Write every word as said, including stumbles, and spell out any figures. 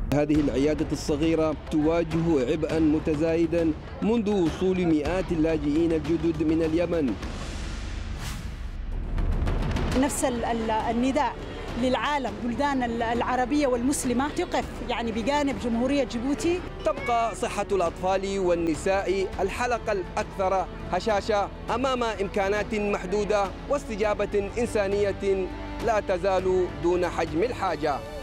هذه العيادة الصغيرة تواجه عبئا متزايدا منذ وصول مئات اللاجئين الجدد من اليمن. نفس النداء للعالم بلدان العربية والمسلمة تقف يعني بجانب جمهورية جيبوتي. تبقى صحة الأطفال والنساء الحلقة الأكثر هشاشة أمام إمكانات محدودة واستجابة إنسانية لا تزال دون حجم الحاجة.